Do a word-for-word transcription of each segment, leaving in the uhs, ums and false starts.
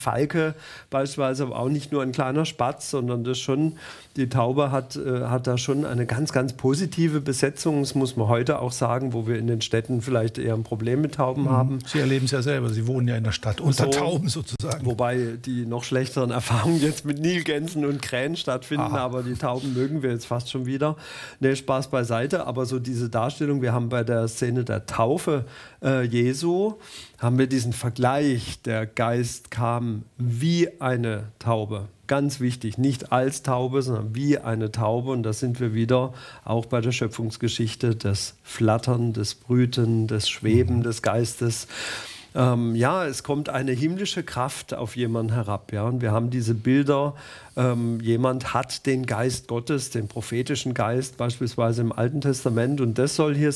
Falke beispielsweise, aber auch nicht nur ein kleiner Spatz, sondern das schon, die Taube hat, äh, hat da schon eine ganz, ganz positive Besetzung. Das muss man heute auch sagen, wo wir in den Städten vielleicht eher ein Problem mit Tauben mhm. haben. Sie erleben es ja selber, Sie wohnen ja in der Stadt unter so, Tauben sozusagen. Wobei die noch schlechteren Erfahrungen jetzt mit Nilgänsen und Krähen stattfinden, Aha. aber die Tauben mögen wir jetzt fast schon wieder. Nee, Spaß beiseite, aber so diese Darstellung, wir haben bei der Szene der Taufe äh, Jesu, haben wir diesen Vergleich, der Geist kam wie eine Taube. Ganz wichtig, nicht als Taube, sondern wie eine Taube. Und da sind wir wieder auch bei der Schöpfungsgeschichte, das Flattern, das Brüten, das Schweben des Geistes. Ähm, ja, es kommt eine himmlische Kraft auf jemanden herab. Ja? Und wir haben diese Bilder, ähm, jemand hat den Geist Gottes, den prophetischen Geist beispielsweise im Alten Testament. Und das soll hier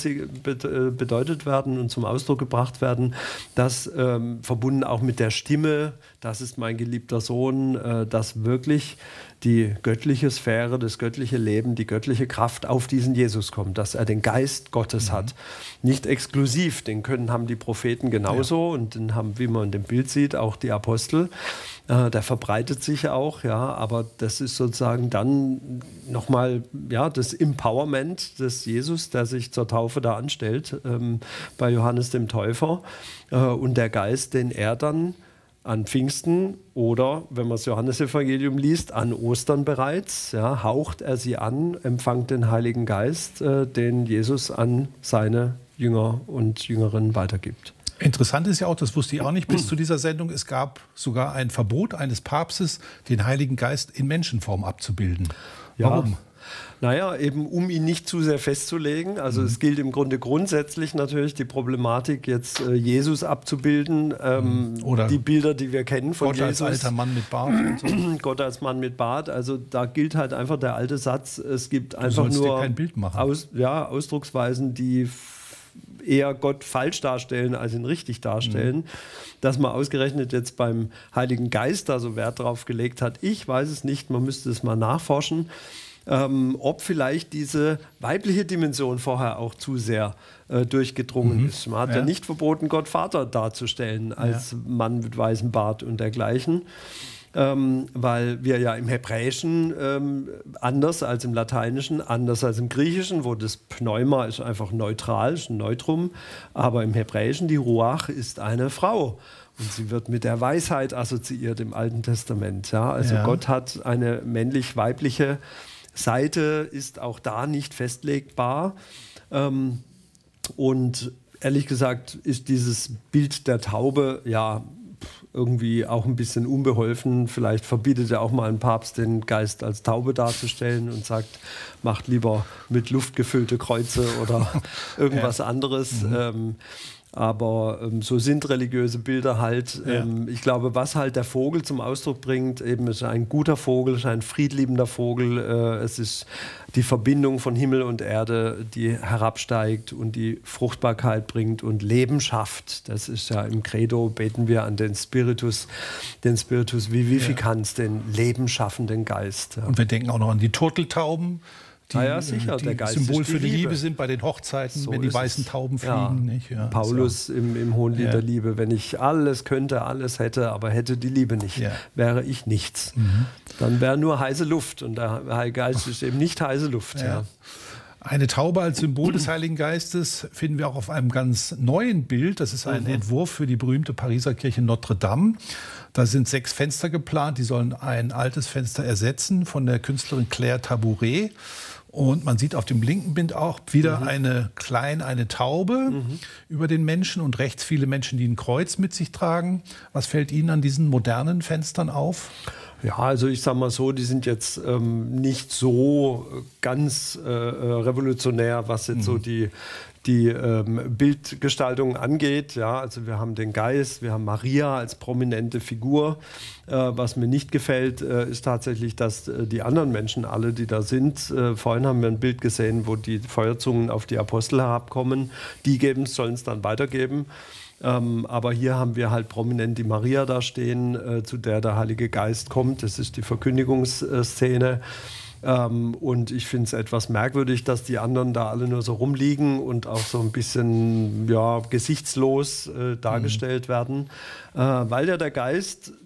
bedeutet werden und zum Ausdruck gebracht werden, dass ähm, verbunden auch mit der Stimme, das ist mein geliebter Sohn, äh, dass wirklich die göttliche Sphäre, das göttliche Leben, die göttliche Kraft auf diesen Jesus kommt, dass er den Geist Gottes mhm. hat. Nicht exklusiv, den können, haben die Propheten genauso ja. und den haben, wie man in dem Bild sieht, auch die Apostel. Äh, der verbreitet sich auch, ja, aber das ist sozusagen dann nochmal ja, das Empowerment des Jesus, der sich zur Taufe da anstellt, ähm, bei Johannes dem Täufer äh, und der Geist, den er dann an Pfingsten oder, wenn man das Johannesevangelium liest, an Ostern bereits, ja, haucht er sie an, empfangt den Heiligen Geist, äh, den Jesus an seine Jünger und Jüngerinnen weitergibt. Interessant ist ja auch, das wusste ich auch nicht bis zu dieser Sendung, es gab sogar ein Verbot eines Papstes, den Heiligen Geist in Menschenform abzubilden. Warum? Ja. Naja, eben um ihn nicht zu sehr festzulegen. Also mhm. es gilt im Grunde grundsätzlich natürlich die Problematik, jetzt äh, Jesus abzubilden. Ähm, Oder die Bilder, die wir kennen von Gott Jesus. Gott als alter Mann mit Bart. Und so. Gott als Mann mit Bart. Also da gilt halt einfach der alte Satz, es gibt einfach du sollst nur dir kein Bild machen. Aus, ja, Ausdrucksweisen, die eher Gott falsch darstellen, als ihn richtig darstellen. Mhm. Dass man ausgerechnet jetzt beim Heiligen Geist da so Wert drauf gelegt hat, ich weiß es nicht, man müsste es mal nachforschen. Ähm, ob vielleicht diese weibliche Dimension vorher auch zu sehr äh, durchgedrungen mhm. ist. Man hat ja. ja nicht verboten, Gott Vater darzustellen als ja. Mann mit weißem Bart und dergleichen, ähm, weil wir ja im Hebräischen ähm, anders als im Lateinischen, anders als im Griechischen, wo das Pneuma ist einfach neutral, ist ein Neutrum, aber im Hebräischen die Ruach ist eine Frau. Und sie wird mit der Weisheit assoziiert im Alten Testament. Ja? Also ja. Gott hat eine männlich-weibliche Seite, ist auch da nicht festlegbar. Ähm, und ehrlich gesagt ist dieses Bild der Taube ja irgendwie auch ein bisschen unbeholfen. Vielleicht verbietet ja auch mal ein Papst, den Geist als Taube darzustellen und sagt, macht lieber mit Luft gefüllte Kreuze oder irgendwas ja. anderes. Mhm. Ähm, Aber ähm, so sind religiöse Bilder halt. Ähm, ja. Ich glaube, was halt der Vogel zum Ausdruck bringt, eben ist ein guter Vogel, ist ein friedliebender Vogel. Äh, es ist die Verbindung von Himmel und Erde, die herabsteigt und die Fruchtbarkeit bringt und Leben schafft. Das ist ja im Credo, beten wir an den Spiritus, den Spiritus Vivificans, ja. den lebenschaffenden Geist. Ja. Und wir denken auch noch an die Turteltauben. Die, ah ja, sicher, die der Geist Symbol ist die für die Liebe. Liebe sind bei den Hochzeiten, so wenn die weißen es. Tauben fliegen. Ja. Nicht? Ja, Paulus so. im, im Hohenlied ja. der Liebe, wenn ich alles könnte, alles hätte, aber hätte die Liebe nicht, ja. wäre ich nichts. Mhm. Dann wäre nur heiße Luft und der Heilige Geist ist eben nicht heiße Luft. Ja. Ja. Eine Taube als Symbol des Heiligen Geistes finden wir auch auf einem ganz neuen Bild. Das ist ein mhm. Entwurf für die berühmte Pariser Kirche Notre Dame. Da sind sechs Fenster geplant, die sollen ein altes Fenster ersetzen von der Künstlerin Claire Tabouret. Und man sieht auf dem linken Bild auch wieder mhm. eine klein, eine Taube mhm. über den Menschen und rechts viele Menschen, die ein Kreuz mit sich tragen. Was fällt Ihnen an diesen modernen Fenstern auf? Ja, also ich sage mal so, die sind jetzt ähm, nicht so ganz äh, revolutionär, was jetzt mhm. so die, die ähm, Bildgestaltung angeht. Ja, also wir haben den Geist, wir haben Maria als prominente Figur. Äh, was mir nicht gefällt, äh, ist tatsächlich, dass äh, die anderen Menschen alle, die da sind, äh, vorhin haben wir ein Bild gesehen, wo die Feuerzungen auf die Apostel herabkommen. Die geben, sollen es dann weitergeben. Ähm, aber hier haben wir halt prominent die Maria da stehen, äh, zu der der Heilige Geist kommt. Das ist die Verkündigungsszene. Ähm, und ich finde es etwas merkwürdig, dass die anderen da alle nur so rumliegen und auch so ein bisschen ja, gesichtslos äh, dargestellt mhm. werden. Äh, weil ja der Geist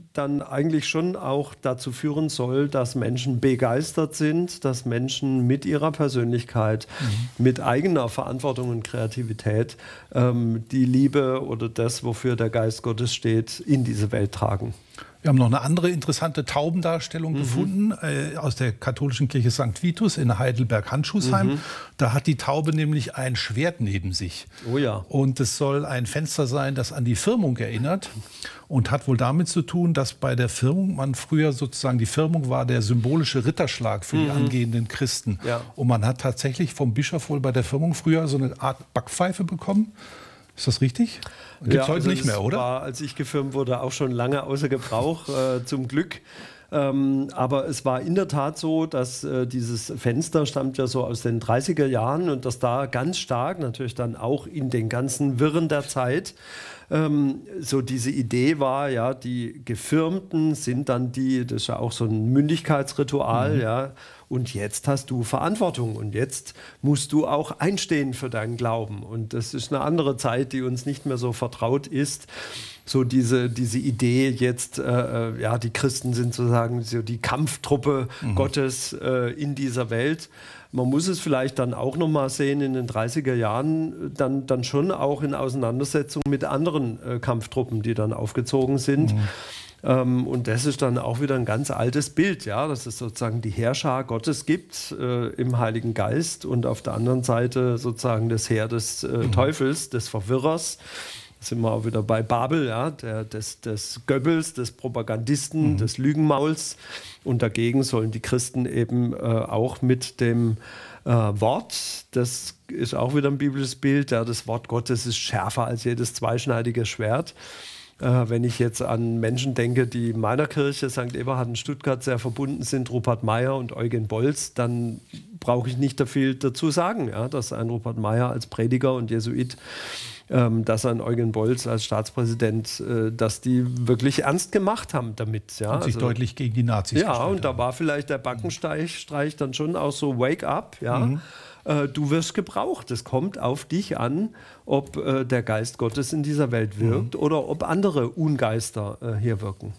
dann eigentlich schon auch dazu führen soll, dass Menschen begeistert sind, dass Menschen mit ihrer Persönlichkeit, mhm. mit eigener Verantwortung und Kreativität ähm, die Liebe oder das, wofür der Geist Gottes steht, in diese Welt tragen. Wir haben noch eine andere interessante Taubendarstellung mhm. gefunden äh, aus der katholischen Kirche Sankt Vitus in Heidelberg-Handschuhsheim. Mhm. Da hat die Taube nämlich ein Schwert neben sich. Oh ja. Und es soll ein Fenster sein, das an die Firmung erinnert und hat wohl damit zu tun, dass bei der Firmung man früher sozusagen, die Firmung war der symbolische Ritterschlag für mhm. die angehenden Christen. Ja. Und man hat tatsächlich vom Bischof wohl bei der Firmung früher so eine Art Backpfeife bekommen. Ist das richtig? Gibt es ja, heute also nicht mehr, oder? War, als ich gefirmt wurde, auch schon lange außer Gebrauch, äh, zum Glück. Ähm, aber es war in der Tat so, dass äh, dieses Fenster stammt ja so aus den dreißiger Jahren und dass da ganz stark, natürlich dann auch in den ganzen Wirren der Zeit, ähm, so diese Idee war, ja, die Gefirmten sind dann die, das ist ja auch so ein Mündigkeitsritual, mhm. ja, und jetzt hast du Verantwortung und jetzt musst du auch einstehen für deinen Glauben. Und das ist eine andere Zeit, die uns nicht mehr so vertraut ist. So diese, diese Idee jetzt, äh, ja, die Christen sind sozusagen so die Kampftruppe mhm. Gottes äh, in dieser Welt. Man muss es vielleicht dann auch noch mal sehen in den dreißiger Jahren, dann, dann schon auch in Auseinandersetzung mit anderen äh, Kampftruppen, die dann aufgezogen sind. Mhm. Ähm, und das ist dann auch wieder ein ganz altes Bild, ja, dass es sozusagen die Heerschar Gottes gibt äh, im Heiligen Geist und auf der anderen Seite sozusagen das Heer des äh, mhm. Teufels, des Verwirrers. Da sind wir auch wieder bei Babel, ja, der, des, des Goebbels, des Propagandisten, mhm. des Lügenmauls. Und dagegen sollen die Christen eben äh, auch mit dem äh, Wort, das ist auch wieder ein biblisches Bild, ja, das Wort Gottes ist schärfer als jedes zweischneidige Schwert. Äh, wenn ich jetzt an Menschen denke, die meiner Kirche Sankt Eberhard in Stuttgart sehr verbunden sind, Rupert Meyer und Eugen Bolz, dann brauche ich nicht viel dazu sagen, ja, dass ein Rupert Meyer als Prediger und Jesuit, ähm, dass ein Eugen Bolz als Staatspräsident, äh, dass die wirklich ernst gemacht haben damit. Ja, und sich also, deutlich gegen die Nazis Ja, und da haben. war vielleicht der Backenstreich Streich dann schon auch so Wake up, ja. Mhm. Du wirst gebraucht. Es kommt auf dich an, ob äh, der Geist Gottes in dieser Welt wirkt mhm. oder ob andere Ungeister äh, hier wirken.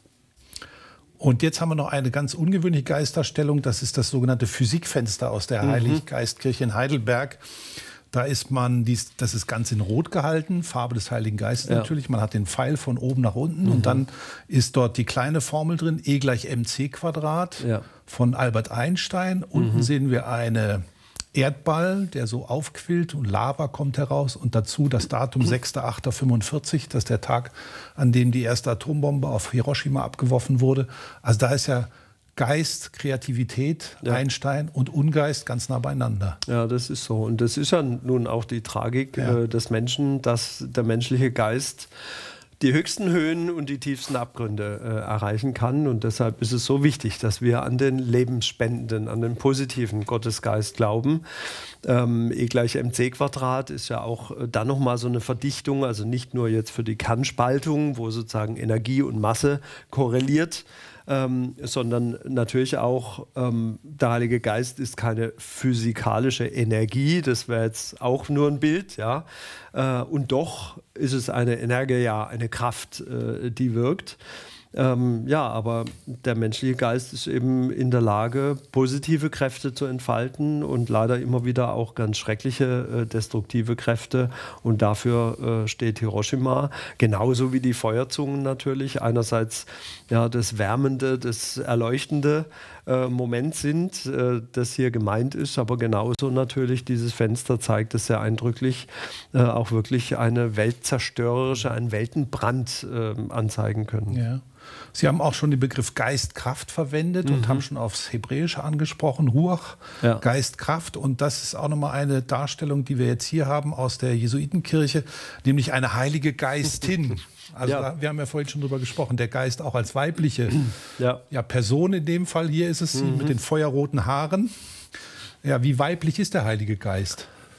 Und jetzt haben wir noch eine ganz ungewöhnliche Geisterstellung. Das ist das sogenannte Physikfenster aus der mhm. Heiliggeistkirche in Heidelberg. Da ist man, dies, das ist ganz in Rot gehalten, Farbe des Heiligen Geistes ja. natürlich. Man hat den Pfeil von oben nach unten mhm. und dann ist dort die kleine Formel drin, E gleich mc Quadrat ja. von Albert Einstein. Unten mhm. sehen wir eine Erdball, der so aufquillt und Lava kommt heraus und dazu das Datum sechster achter fünfundvierzig, das ist der Tag, an dem die erste Atombombe auf Hiroshima abgeworfen wurde. Also da ist ja Geist, Kreativität, ja. Einstein und Ungeist ganz nah beieinander. Ja, das ist so. Und das ist ja nun auch die Tragik ja. äh, des Menschen, dass der menschliche Geist die höchsten Höhen und die tiefsten Abgründe äh, erreichen kann. Und deshalb ist es so wichtig, dass wir an den lebensspendenden, an den positiven Gottesgeist glauben. Ähm, E gleich mc Quadrat ist ja auch äh, dann nochmal so eine Verdichtung, also nicht nur jetzt für die Kernspaltung, wo sozusagen Energie und Masse korreliert, Ähm, sondern natürlich auch, ähm, der Heilige Geist ist keine physikalische Energie, das wäre jetzt auch nur ein Bild, ja. Äh, und doch ist es eine Energia, eine Kraft, äh, die wirkt. Ähm, ja, aber der menschliche Geist ist eben in der Lage, positive Kräfte zu entfalten und leider immer wieder auch ganz schreckliche, äh, destruktive Kräfte. Und dafür äh, steht Hiroshima, genauso wie die Feuerzungen natürlich. Einerseits ja, das Wärmende, das Erleuchtende äh, Moment sind, äh, das hier gemeint ist, aber genauso natürlich dieses Fenster zeigt es sehr eindrücklich, äh, auch wirklich eine weltzerstörerische, einen Weltenbrand äh, anzeigen können. Ja. Sie haben auch schon den Begriff Geist, Kraft verwendet mhm. und haben schon aufs Hebräische angesprochen, Ruach, ja. Geist, Kraft. Und das ist auch nochmal eine Darstellung, die wir jetzt hier haben aus der Jesuitenkirche, nämlich eine heilige Geistin. Also ja. da, wir haben ja vorhin schon drüber gesprochen, der Geist auch als weibliche ja. Ja, Person in dem Fall. Hier ist es mhm. mit den feuerroten Haaren. Ja, wie weiblich ist der Heilige Geist?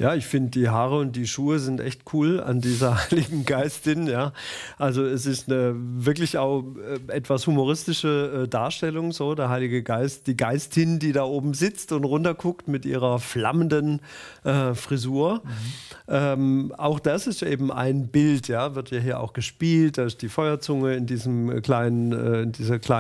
Ja, ich finde, die Haare und die Schuhe sind echt cool an dieser Heiligen Geistin. Ja. Also es ist eine wirklich auch äh, etwas humoristische äh, Darstellung. So, der Heilige Geist, die Geistin, die da oben sitzt und runterguckt mit ihrer flammenden äh, Frisur. Mhm. Ähm, auch das ist eben ein Bild, ja, wird ja hier auch gespielt. Da ist die Feuerzunge in diesem kleinen, äh, in dieser kleinen